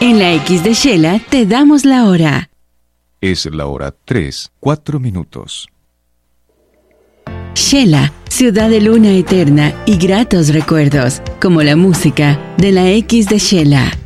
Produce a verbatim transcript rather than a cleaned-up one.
En la X de Shela te damos la hora. Es la hora tres, cuatro minutos. Shela, ciudad de luna eterna y gratos recuerdos, como la música de la X de Shela.